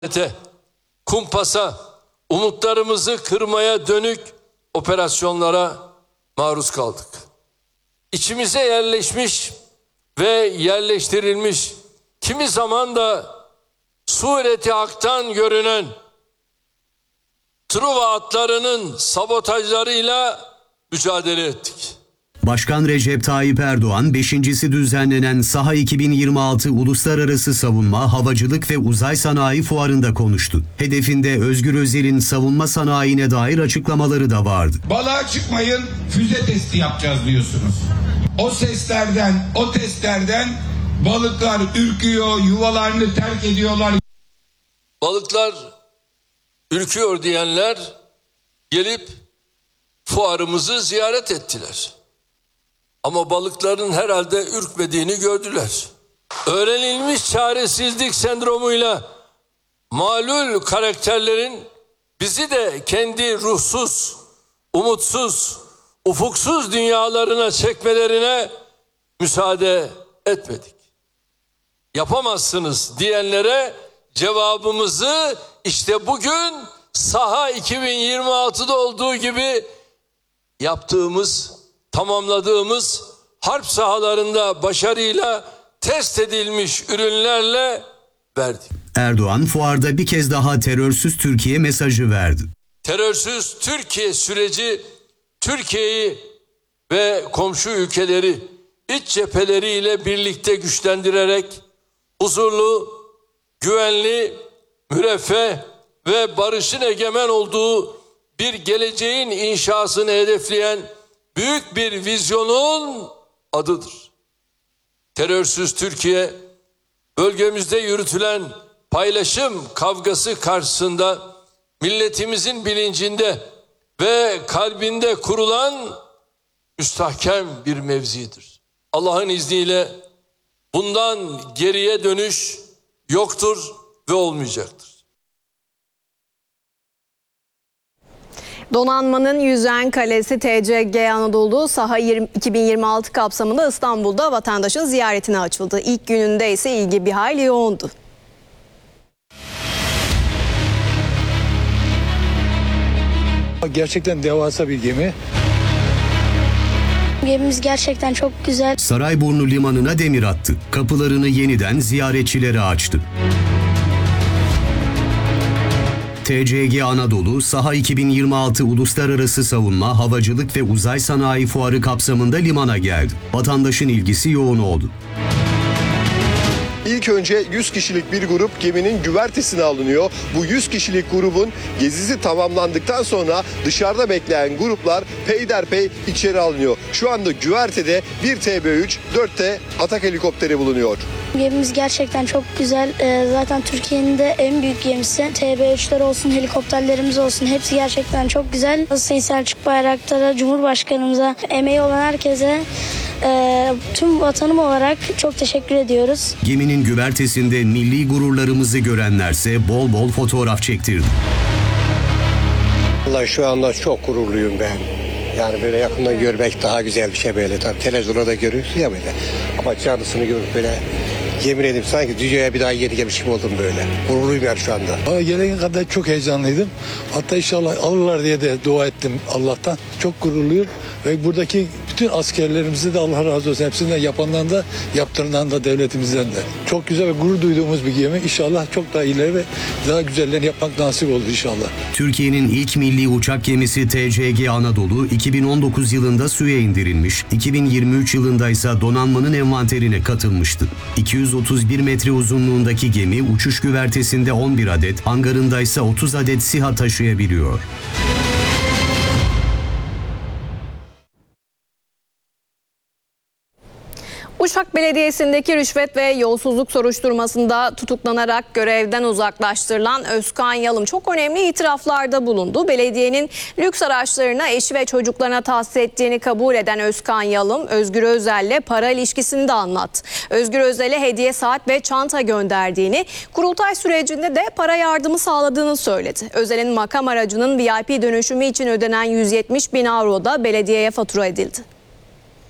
kumpasa, umutlarımızı kırmaya dönük operasyonlara maruz kaldık. İçimize yerleşmiş ve yerleştirilmiş, kimi zaman da sureti haktan görünen Truva atlarının sabotajlarıyla mücadele ettik. Başkan Recep Tayyip Erdoğan, 5.'si düzenlenen Saha 2026 Uluslararası Savunma, Havacılık ve Uzay Sanayi Fuarı'nda konuştu. Hedefinde Özgür Özel'in savunma sanayine dair açıklamaları da vardı. Balığa çıkmayın, füze testi yapacağız diyorsunuz. O seslerden, o testlerden balıklar ürküyor, yuvalarını terk ediyorlar. Balıklar ürküyor diyenler gelip fuarımızı ziyaret ettiler. Ama balıkların herhalde ürkmediğini gördüler. Öğrenilmiş çaresizlik sendromuyla malul karakterlerin bizi de kendi ruhsuz, umutsuz, ufuksuz dünyalarına çekmelerine müsaade etmedik. Yapamazsınız diyenlere cevabımızı işte bugün Saha 2026'da olduğu gibi yaptığımız, tamamladığımız harp sahalarında başarıyla test edilmiş ürünlerle verdik. Erdoğan fuarda bir kez daha terörsüz Türkiye mesajı verdi. Terörsüz Türkiye süreci Türkiye'yi ve komşu ülkeleri iç cepheleriyle birlikte güçlendirerek huzurlu, güvenli, müreffeh ve barışın egemen olduğu bir geleceğin inşasını hedefleyen büyük bir vizyonun adıdır. Terörsüz Türkiye, bölgemizde yürütülen paylaşım kavgası karşısında milletimizin bilincinde ve kalbinde kurulan müstahkem bir mevzidir. Allah'ın izniyle bundan geriye dönüş yoktur ve olmayacaktır. Donanmanın yüzen kalesi TCG Anadolu Saha 2026 kapsamında İstanbul'da vatandaşın ziyaretine açıldı. İlk gününde ise ilgi bir hayli yoğundu. Gerçekten devasa bir gemi. Gemimiz gerçekten çok güzel. Sarayburnu Limanı'na demir attı. Kapılarını yeniden ziyaretçilere açtı. TCG Anadolu, Saha 2026 Uluslararası Savunma, Havacılık ve Uzay Sanayi Fuarı kapsamında limana geldi. Vatandaşın ilgisi yoğun oldu. İlk önce 100 kişilik bir grup geminin güvertesine alınıyor. Bu 100 kişilik grubun gezisi tamamlandıktan sonra dışarıda bekleyen gruplar peyderpey içeri alınıyor. Şu anda güvertede bir TB3, 4 de Atak helikopteri bulunuyor. Gemimiz gerçekten çok güzel. Zaten Türkiye'nin de en büyük gemisi. TB3'ler olsun, helikopterlerimiz olsun hepsi gerçekten çok güzel. Sayın Selçuk Bayraktar'a, Cumhurbaşkanımıza, emeği olan herkese, tüm vatanım olarak çok teşekkür ediyoruz. Geminin güvertesinde milli gururlarımızı görenlerse bol bol fotoğraf çektirdi. Vallahi şu anda çok gururluyum ben. Yani böyle yakından görmek daha güzel bir şey böyle. Tabii televizyonda da görüyorsun ya böyle. Ama canlısını görüp böyle yemin edeyim sanki dünyaya bir daha yeni gelmiş gibi oldum böyle. Gururluyum yani şu anda. Gelene kadar çok heyecanlıydım. Hatta inşallah alırlar diye de dua ettim Allah'tan. Çok gururluyum ve buradaki bütün askerlerimize de Allah razı olsun. Hepsinden yapandan da yaptırılan da devletimizden de. Çok güzel ve gurur duyduğumuz bir gemi. İnşallah çok daha ileri ve daha güzellerini yapmak nasip oldu inşallah. Türkiye'nin ilk milli uçak gemisi TCG Anadolu 2019 yılında suya indirilmiş, 2023 yılında ise donanmanın envanterine katılmıştı. 231 metre uzunluğundaki gemi uçuş güvertesinde 11 adet, hangarında ise 30 adet SİHA taşıyabiliyor. Uşak Belediyesi'ndeki rüşvet ve yolsuzluk soruşturmasında tutuklanarak görevden uzaklaştırılan Özkan Yalım çok önemli itiraflarda bulundu. Belediyenin lüks araçlarına eşi ve çocuklarına tahsis ettiğini kabul eden Özkan Yalım, Özgür Özel'le para ilişkisini de anlattı. Özgür Özel'e hediye saat ve çanta gönderdiğini, kurultay sürecinde de para yardımı sağladığını söyledi. Özel'in makam aracının VIP dönüşümü için ödenen 170 bin avro da belediyeye fatura edildi.